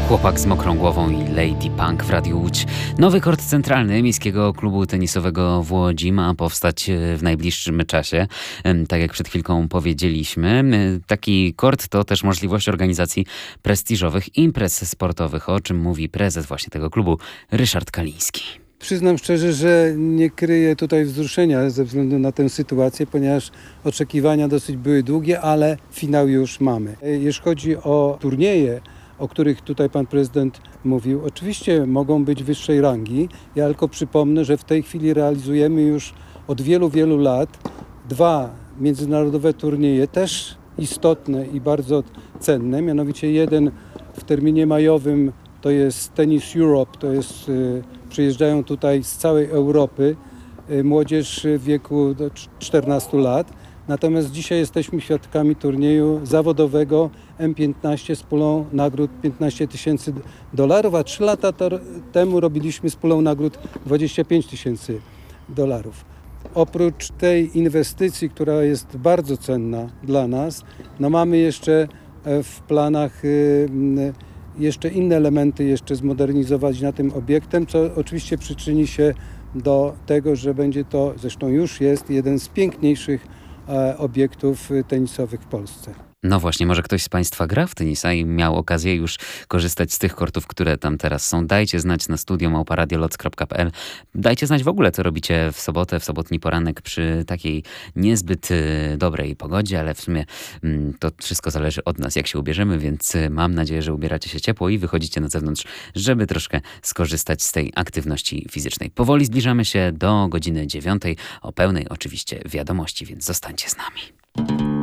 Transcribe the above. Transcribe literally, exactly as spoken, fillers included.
Chłopak z mokrą głową i Lady Punk w Radiu Łódź. Nowy kort centralny Miejskiego Klubu Tenisowego w Łodzi ma powstać w najbliższym czasie. Tak jak przed chwilką powiedzieliśmy, taki kort to też możliwość organizacji prestiżowych imprez sportowych, o czym mówi prezes właśnie tego klubu, Ryszard Kaliński. Przyznam szczerze, że nie kryję tutaj wzruszenia ze względu na tę sytuację, ponieważ oczekiwania dosyć były długie, ale finał już mamy. Jeśli chodzi o turnieje, o których tutaj pan prezydent mówił, oczywiście mogą być wyższej rangi. Ja tylko przypomnę, że w tej chwili realizujemy już od wielu, wielu lat dwa międzynarodowe turnieje, też istotne i bardzo cenne. Mianowicie jeden w terminie majowym to jest Tennis Europe, to jest, przyjeżdżają tutaj z całej Europy młodzież w wieku do czternastu lat. Natomiast dzisiaj jesteśmy świadkami turnieju zawodowego M piętnaście z pulą nagród piętnaście tysięcy dolarów, a trzy lata to, temu robiliśmy z pulą nagród dwadzieścia pięć tysięcy dolarów. Oprócz tej inwestycji, która jest bardzo cenna dla nas, no mamy jeszcze w planach jeszcze inne elementy jeszcze zmodernizować na tym obiektem, co oczywiście przyczyni się do tego, że będzie to, zresztą już jest, jeden z piękniejszych obiektów tenisowych w Polsce. No właśnie, może ktoś z Państwa gra w tenisa i miał okazję już korzystać z tych kortów, które tam teraz są. Dajcie znać na studio małpa radioloc kropka p l. Dajcie znać w ogóle, co robicie w sobotę, w sobotni poranek przy takiej niezbyt dobrej pogodzie, ale w sumie to wszystko zależy od nas, jak się ubierzemy, więc mam nadzieję, że ubieracie się ciepło i wychodzicie na zewnątrz, żeby troszkę skorzystać z tej aktywności fizycznej. Powoli zbliżamy się do godziny dziewiątej, o pełnej oczywiście wiadomości, więc zostańcie z nami.